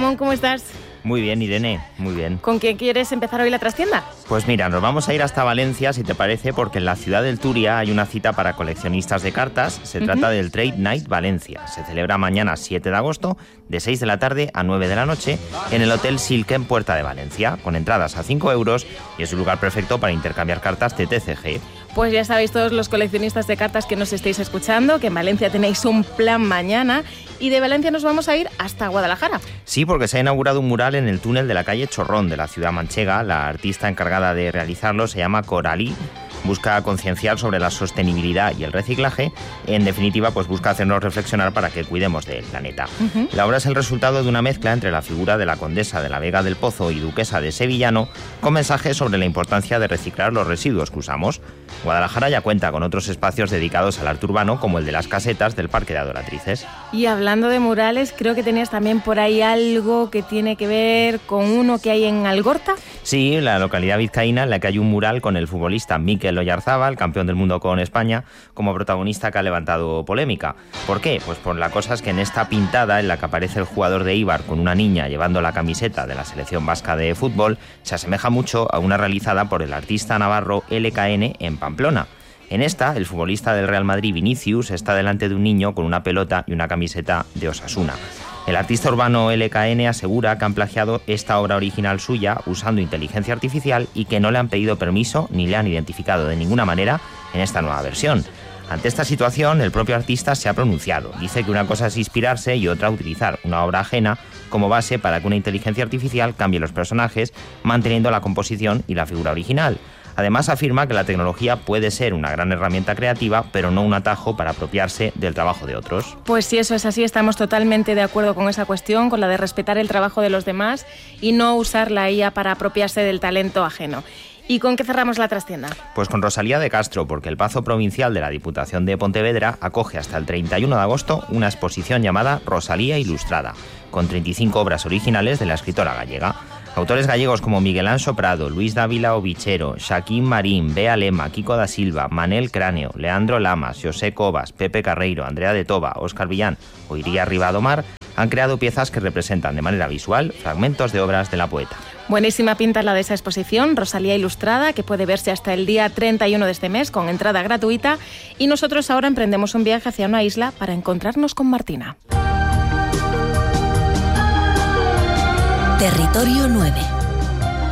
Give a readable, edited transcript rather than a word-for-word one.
Ramón, ¿cómo estás? Muy bien, Irene, muy bien. ¿Con qué quieres empezar hoy la trastienda? Pues mira, nos vamos a ir hasta Valencia, si te parece, porque en la ciudad del Turia hay una cita para coleccionistas de cartas. Se trata del Trade Night Valencia. Se celebra mañana 7 de agosto, de 6 de la tarde a 9 de la noche, en el Hotel Silken Puerta de Valencia, con entradas a 5 euros, y es un lugar perfecto para intercambiar cartas de TCG. Pues ya sabéis todos los coleccionistas de cartas que nos estéis escuchando, que en Valencia tenéis un plan mañana, y de Valencia nos vamos a ir hasta Guadalajara. Sí, porque se ha inaugurado un mural en el túnel de la calle Chorrón de la ciudad manchega. La artista encargada de realizarlo se llama Coralí. Busca concienciar sobre la sostenibilidad y el reciclaje. En definitiva, pues busca hacernos reflexionar para que cuidemos del planeta. La obra es el resultado de una mezcla entre la figura de la condesa de la Vega del Pozo y duquesa de Sevillano, con mensajes sobre la importancia de reciclar los residuos que usamos. Guadalajara ya cuenta con otros espacios dedicados al arte urbano, como el de las casetas del Parque de Adoratrices. Y hablando de murales, creo que tenías también por ahí algo que tiene que ver con uno que hay en Algorta. Sí, la localidad vizcaína en la que hay un mural con el futbolista Mikel Oyarzábal, campeón del mundo con España, como protagonista que ha levantado polémica. ¿Por qué? Pues por la cosa es que en esta pintada en la que aparece el jugador de Eibar con una niña llevando la camiseta de la selección vasca de fútbol, se asemeja mucho a una realizada por el artista navarro LKN en Pamplona. En esta, el futbolista del Real Madrid, Vinicius, está delante de un niño con una pelota y una camiseta de Osasuna. El artista urbano LKN asegura que han plagiado esta obra original suya usando inteligencia artificial y que no le han pedido permiso ni le han identificado de ninguna manera en esta nueva versión. Ante esta situación, el propio artista se ha pronunciado. Dice que una cosa es inspirarse y otra utilizar una obra ajena como base para que una inteligencia artificial cambie los personajes, manteniendo la composición y la figura original. Además, afirma que la tecnología puede ser una gran herramienta creativa, pero no un atajo para apropiarse del trabajo de otros. Pues si eso es así, estamos totalmente de acuerdo con esa cuestión, con la de respetar el trabajo de los demás y no usar la IA para apropiarse del talento ajeno. ¿Y con qué cerramos la trastienda? Pues con Rosalía de Castro, porque el Pazo Provincial de la Diputación de Pontevedra acoge hasta el 31 de agosto una exposición llamada Rosalía Ilustrada, con 35 obras originales de la escritora gallega. Autores gallegos como Miguel Anxo Prado, Luis Dávila Ovichero, Xaquín Marín, Bea Lema, Kiko da Silva, Manel Cráneo, Leandro Lamas, José Cobas, Pepe Carreiro, Andrea de Toba, Óscar Villán o Iría Rivadomar han creado piezas que representan de manera visual fragmentos de obras de la poeta. Buenísima pinta la de esa exposición, Rosalía Ilustrada, que puede verse hasta el día 31 de este mes con entrada gratuita, y nosotros ahora emprendemos un viaje hacia una isla para encontrarnos con Martina. Territorio 9.